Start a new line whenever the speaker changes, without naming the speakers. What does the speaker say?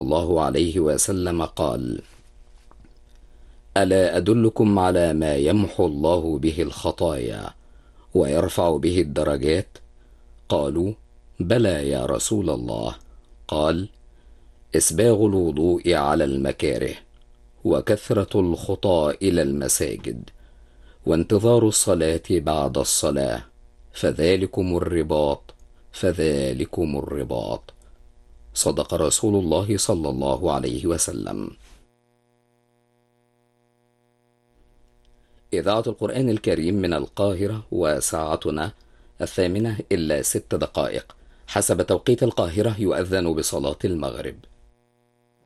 الله عليه وسلم قال: ألا أدلكم على ما يمحو الله به الخطايا ويرفع به الدرجات؟ قالوا: بلى يا رسول الله. قال: إسباغ الوضوء على المكاره، وكثرة الخطى إلى المساجد، وانتظار الصلاة بعد الصلاة، فذلكم الرباط. صدق رسول الله صلى الله عليه وسلم. إذاعة القرآن الكريم من القاهرة، وساعتنا 8:06 حسب توقيت القاهرة، يؤذن بصلاة المغرب.